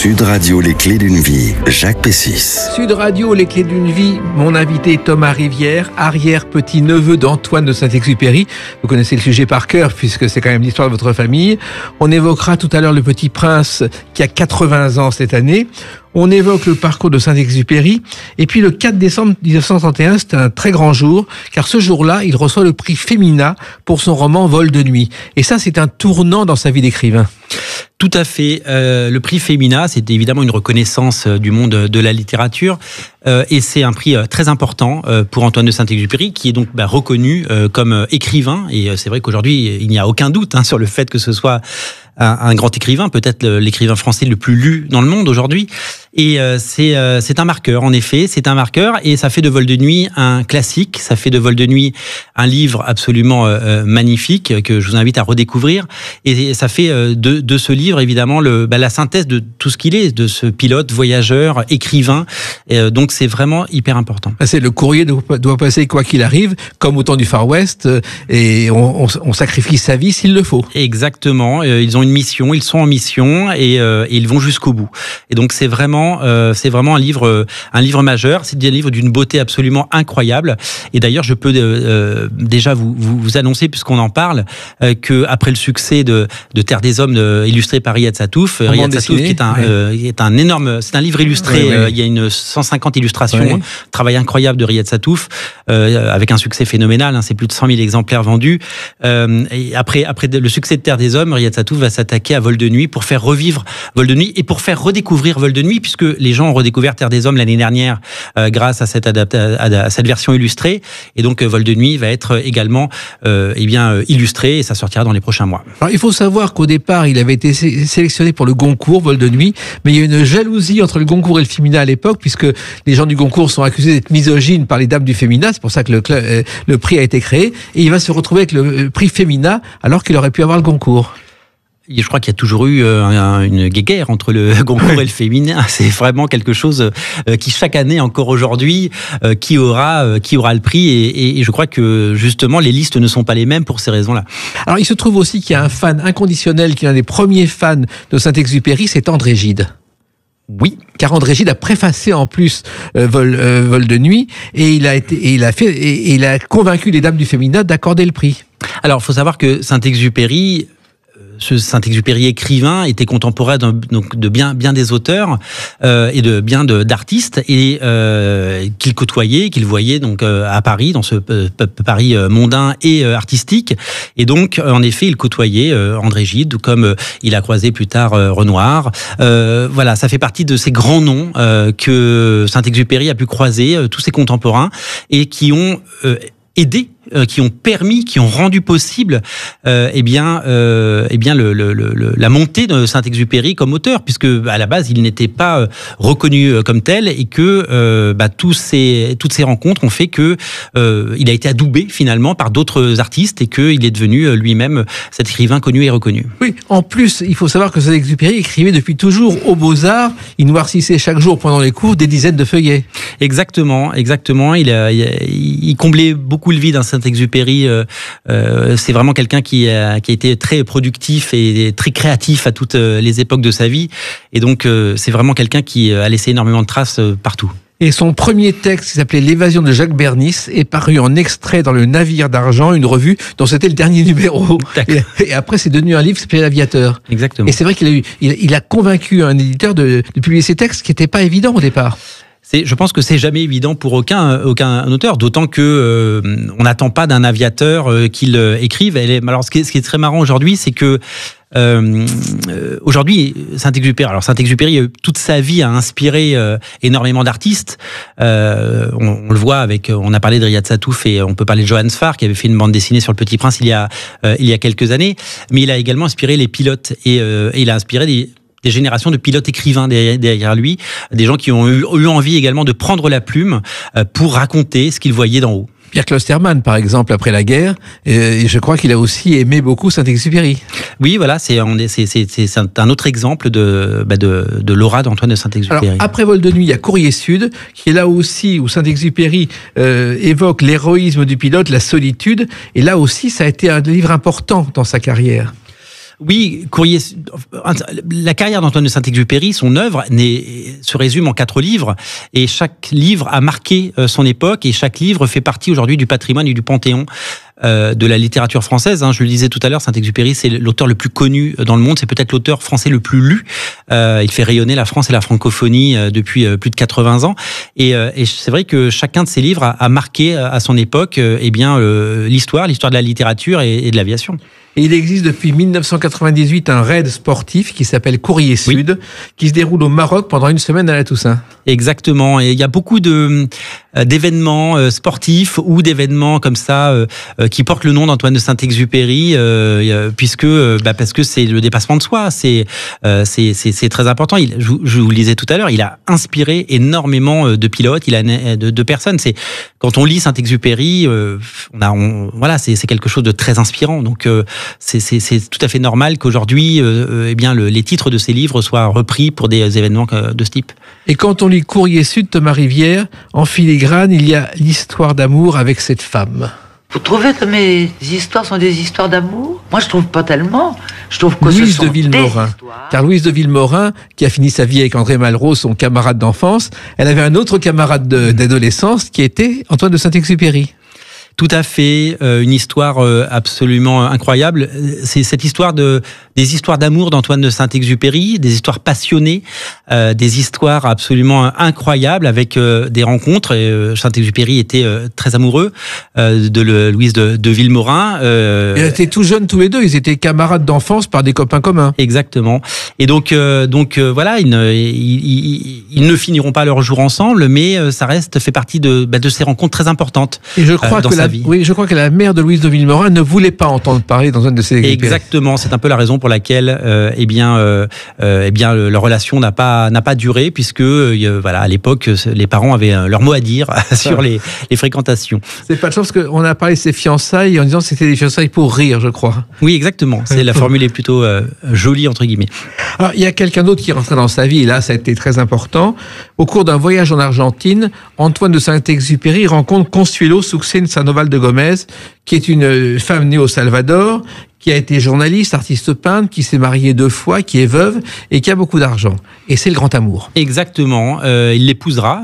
Sud Radio, les clés d'une vie, Jacques Pessis. Sud Radio, les clés d'une vie, mon invité Thomas Rivière, arrière-petit-neveu d'Antoine de Saint-Exupéry. Vous connaissez le sujet par cœur puisque c'est quand même l'histoire de votre famille. On évoquera tout à l'heure le Petit Prince qui a 80 ans cette année. On évoque le parcours de Saint-Exupéry. Et puis le 4 décembre 1931, c'est un très grand jour, car ce jour-là, il reçoit le prix Femina pour son roman Vol de nuit. Et ça, c'est un tournant dans sa vie d'écrivain. Tout à fait. Le prix Femina, c'est évidemment une reconnaissance du monde de la littérature. Et c'est un prix très important pour Antoine de Saint-Exupéry, qui est donc reconnu comme écrivain. Et c'est vrai qu'aujourd'hui, il n'y a aucun doute sur le fait que ce soit un grand écrivain, peut-être l'écrivain français le plus lu dans le monde aujourd'hui. Et c'est un marqueur, en effet, c'est un marqueur, et ça fait de Vol de nuit un classique, ça fait de Vol de nuit un livre absolument magnifique que je vous invite à redécouvrir, et ça fait de ce livre évidemment la synthèse de tout ce qu'il est, de ce pilote, voyageur, écrivain, et donc c'est vraiment hyper important. C'est le courrier doit passer quoi qu'il arrive, comme au temps du Far West, et on sacrifie sa vie s'il le faut. Exactement, ils ont une mission, ils sont en mission, et ils vont jusqu'au bout. Et donc c'est vraiment un livre majeur. C'est un livre d'une beauté absolument incroyable. Et d'ailleurs, je peux déjà vous annoncer, puisqu'on en parle, que après le succès de Terre des Hommes, illustré par Riyad Sattouf, qui est un énorme, c'est un livre illustré. Il y a une 150 illustrations, travail incroyable de Riyad Sattouf, avec un succès phénoménal. C'est plus de 100 000 exemplaires vendus. Et après le succès de Terre des Hommes, Riyad Sattouf va s'attaquer à Vol de nuit pour faire revivre Vol de nuit et pour faire redécouvrir Vol de nuit, puisque les gens ont redécouvert Terre des Hommes l'année dernière grâce à cette version illustrée, et donc Vol de nuit va être également illustré, et ça sortira dans les prochains mois. Alors, il faut savoir qu'au départ, il avait été sélectionné pour le Goncourt, Vol de nuit, mais il y a une jalousie entre le Goncourt et le Femina à l'époque, puisque les gens du Goncourt sont accusés d'être misogynes par les dames du Femina, c'est pour ça que le prix a été créé, et il va se retrouver avec le prix Femina alors qu'il aurait pu avoir le Goncourt. Je crois qu'il y a toujours eu une guéguerre entre le Goncourt et le Femina. C'est vraiment quelque chose qui, chaque année, encore aujourd'hui, qui aura le prix. Et je crois que, justement, les listes ne sont pas les mêmes pour ces raisons-là. Alors, il se trouve aussi qu'il y a un fan inconditionnel, qui est un des premiers fans de Saint-Exupéry, c'est André Gide. Oui, car André Gide a préfacé en plus Vol de nuit, et il a convaincu les dames du Femina d'accorder le prix. Alors, il faut savoir que Saint-Exupéry, ce Saint-Exupéry écrivain, était contemporain de bien des auteurs et de bien d'artistes, et qu'il côtoyait, qu'il voyait donc à Paris, dans ce Paris mondain et artistique. Et donc, en effet, il côtoyait André Gide, comme il a croisé plus tard Renoir. Voilà, ça fait partie de ces grands noms que Saint-Exupéry a pu croiser, tous ses contemporains, et qui ont aidé, qui ont permis, qui ont rendu possible la montée de Saint-Exupéry comme auteur, puisque à la base il n'était pas reconnu comme tel, et que toutes ces rencontres ont fait que il a été adoubé finalement par d'autres artistes, et qu'il est devenu lui-même cet écrivain connu et reconnu. Oui, en plus il faut savoir que Saint-Exupéry écrivait depuis toujours aux Beaux-Arts. Il noircissait chaque jour pendant les cours des dizaines de feuillets. Exactement. Il comblait beaucoup le vide d'un Saint-Exupéry. C'est vraiment quelqu'un qui a été très productif et très créatif à toutes les époques de sa vie, et donc c'est vraiment quelqu'un qui a laissé énormément de traces partout. Et son premier texte, qui s'appelait L'évasion de Jacques Bernis, est paru en extrait dans le Navire d'Argent, une revue dont c'était le dernier numéro. Et après, c'est devenu un livre qui s'appelait L'Aviateur. Exactement. Et c'est vrai qu'il a convaincu un éditeur de publier ses textes, qui n'était pas évident au départ. Je pense que c'est jamais évident pour aucun auteur, d'autant que on n'attend pas d'un aviateur qu'il écrive. Alors, ce qui est très marrant aujourd'hui, c'est que aujourd'hui, Saint-Exupéry, toute sa vie, a inspiré énormément d'artistes. On le voit on a parlé de Riyad Sattouf, et on peut parler de Johannes Farr, qui avait fait une bande dessinée sur le Petit Prince il y a quelques années. Mais il a également inspiré les pilotes, et il a inspiré des générations de pilotes écrivains derrière lui, des gens qui ont eu envie également de prendre la plume pour raconter ce qu'ils voyaient d'en haut. Pierre Clostermann, par exemple, après la guerre, et je crois qu'il a aussi aimé beaucoup Saint-Exupéry. Oui, voilà, c'est un autre exemple de l'aura d'Antoine de Saint-Exupéry. Alors, après Vol de nuit, il y a Courrier Sud, qui est là aussi où Saint-Exupéry évoque l'héroïsme du pilote, la solitude, et là aussi, ça a été un livre important dans sa carrière. Oui, la carrière d'Antoine de Saint-Exupéry, son œuvre, se résume en 4 livres, et chaque livre a marqué son époque, et chaque livre fait partie aujourd'hui du patrimoine et du panthéon de la littérature française. Je le disais tout à l'heure, Saint-Exupéry, c'est l'auteur le plus connu dans le monde, c'est peut-être l'auteur français le plus lu. Il fait rayonner la France et la francophonie depuis plus de 80 ans. Et c'est vrai que chacun de ses livres a marqué à son époque l'histoire de la littérature et de l'aviation. Et il existe depuis 1998 un raid sportif qui s'appelle Courrier Sud, qui se déroule au Maroc pendant une semaine à la Toussaint. Exactement. Et il y a beaucoup d'événements sportifs ou d'événements comme ça qui portent le nom d'Antoine de Saint-Exupéry, parce que c'est le dépassement de soi. C'est très important. Je vous le disais tout à l'heure, il a inspiré énormément de pilotes, de personnes. Quand on lit Saint-Exupéry, c'est quelque chose de très inspirant. Donc c'est tout à fait normal qu'aujourd'hui, les titres de ces livres soient repris pour des événements de ce type. Et quand on lit Courrier Sud, Thomas Rivière, en filigrane, il y a l'histoire d'amour avec cette femme. Vous trouvez que mes histoires sont des histoires d'amour ? Moi, je trouve pas tellement. Je trouve que Louise ce sont de Villemorin. Car Louise de Villemorin, qui a fini sa vie avec André Malraux, son camarade d'enfance, elle avait un autre camarade d'adolescence qui était Antoine de Saint-Exupéry. Tout à fait, une histoire absolument incroyable. C'est cette histoire des histoires d'amour d'Antoine de Saint-Exupéry, des histoires passionnées, des histoires absolument incroyables avec des rencontres. Et Saint-Exupéry était très amoureux de Louise de Villemorin. Ils étaient tout jeunes tous les deux, ils étaient camarades d'enfance par des copains communs. Exactement. Et donc voilà, ils ne finiront pas leur jour ensemble, mais ça fait partie de ces rencontres très importantes. Et je crois je crois que la mère de Louise de Villemorin ne voulait pas entendre parler d'Antoine de Saint-Exupéry. Exactement, c'est un peu la raison pour laquelle leur relation n'a pas duré, puisque à l'époque les parents avaient leur mot à dire sur les fréquentations. C'est pas de chance qu'on a parlé de ses fiançailles en disant que c'était des fiançailles pour rire, je crois. Oui, exactement. La formule est plutôt jolie entre guillemets. Alors, il y a quelqu'un d'autre qui est rentré dans sa vie, et là, ça a été très important. Au cours d'un voyage en Argentine, Antoine de Saint-Exupéry rencontre Consuelo Succinct Sandoval de Gomez, qui est une femme née au Salvador, qui a été journaliste, artiste peintre, qui s'est mariée 2 fois, qui est veuve et qui a beaucoup d'argent. Et c'est le grand amour. Exactement. Il l'épousera